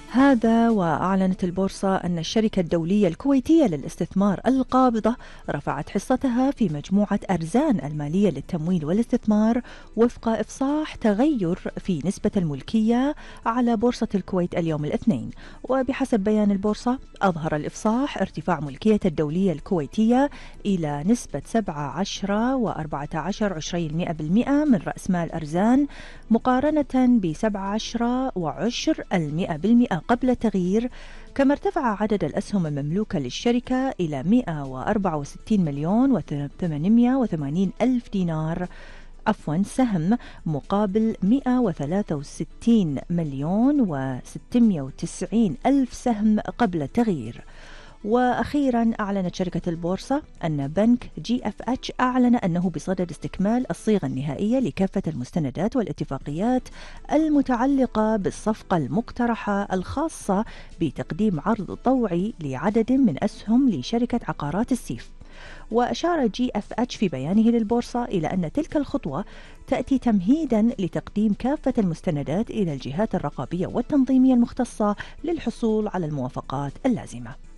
هذا وأعلنت البورصة أن الشركة الدولية الكويتية للاستثمار القابضة رفعت حصتها في مجموعة أرزان المالية للتمويل والاستثمار وفق إفصاح تغير في نسبة الملكية على بورصة الكويت اليوم الاثنين. وبحسب بيان البورصة أظهر الإفصاح ارتفاع ملكية الدولية الكويتية إلى نسبة 17.14% من رأس مال أرزان مقارنة ب17.10% قبل التغيير، كما ارتفع عدد الأسهم المملوكة للشركة إلى 164 مليون و880 ألف دينار سهم مقابل 163 مليون و690 ألف سهم قبل التغيير. وأخيرا أعلنت شركة البورصة أن بنك GFH أعلن أنه بصدد استكمال الصيغة النهائية لكافة المستندات والاتفاقيات المتعلقة بالصفقة المقترحة الخاصة بتقديم عرض طوعي لعدد من أسهم لشركة عقارات السيف. وأشار GFH في بيانه للبورصة إلى أن تلك الخطوة تأتي تمهيدا لتقديم كافة المستندات إلى الجهات الرقابية والتنظيمية المختصة للحصول على الموافقات اللازمة.